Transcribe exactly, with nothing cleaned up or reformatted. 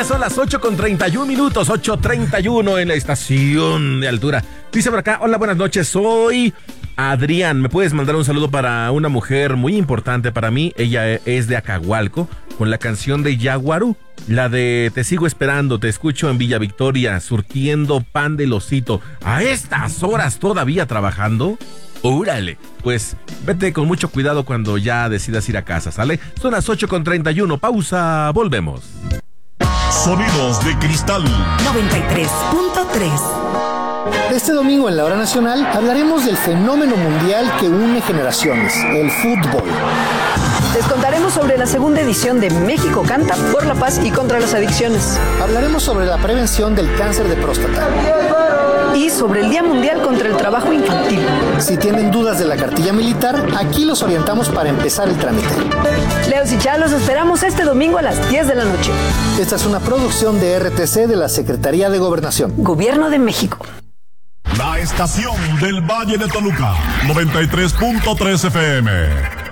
son las ocho con treinta y un minutos, ocho treinta y uno en la estación de altura. Dice por acá, hola, buenas noches, soy Adrián. ¿Me puedes mandar un saludo para una mujer muy importante para mí? Ella es de Acahualco, con la canción de Yaguarú, la de Te sigo esperando, te escucho en Villa Victoria, surtiendo pan del osito. ¿A estas horas todavía trabajando? ¡Órale! Pues vete con mucho cuidado cuando ya decidas ir a casa, ¿sale? Son las ocho con treinta y uno, pausa, volvemos. Sonidos de Cristal noventa y tres punto tres. Este domingo en la Hora Nacional hablaremos del fenómeno mundial que une generaciones, el fútbol. Les contaremos sobre la segunda edición de México Canta por la Paz y contra las Adicciones. Hablaremos sobre la prevención del cáncer de próstata. Y sobre el Día Mundial contra el Trabajo Infantil. Si tienen dudas de la cartilla militar, aquí los orientamos para empezar el trámite. Leos y Chá, los esperamos este domingo a las diez de la noche. Esta es una producción de R T C de la Secretaría de Gobernación. Gobierno de México. La estación del Valle de Toluca, noventa y tres punto tres F M.